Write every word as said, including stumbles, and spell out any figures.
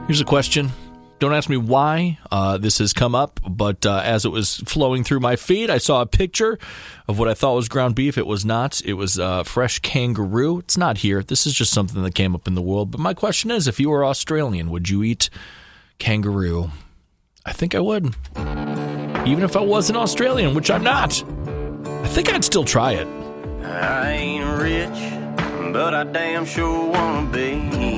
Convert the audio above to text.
Here's a question. Don't ask me why uh, this has come up, but uh, as it was flowing through my feed, I saw a picture of what I thought was ground beef. It was not. It was uh, fresh kangaroo. It's not here. This is just something that came up in the world. But my question is, if you were Australian, would you eat kangaroo? I think I would. Even if I wasn't Australian, which I'm not. I think I'd still try it. I ain't rich, but I damn sure wanna be.